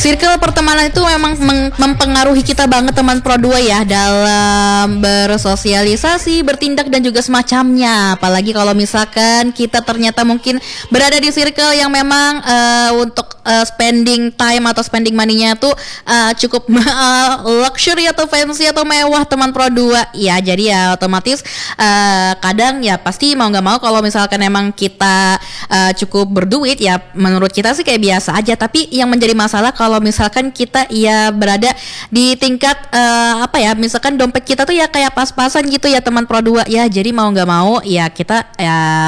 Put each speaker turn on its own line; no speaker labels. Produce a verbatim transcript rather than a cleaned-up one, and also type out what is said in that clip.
Circle pertemanan itu memang meng- mempengaruhi kita banget teman Pro dua ya, dalam bersosialisasi, bertindak dan juga semacamnya. Apalagi kalau misalkan kita ternyata mungkin berada di circle yang memang uh, untuk uh, spending time atau spending money-nya tuh uh, cukup uh, luxury atau fancy atau mewah teman Pro dua. Ya, jadi ya otomatis uh, kadang ya pasti mau nggak mau kalau misalkan emang kita uh, cukup berduit ya menurut kita sih kayak biasa aja. Tapi yang menjadi masalah kalau misalkan kita ya berada di tingkat uh, apa ya, misalkan dompet kita tuh ya kayak pas-pasan gitu ya teman Pro dua ya. Jadi mau nggak mau ya kita ya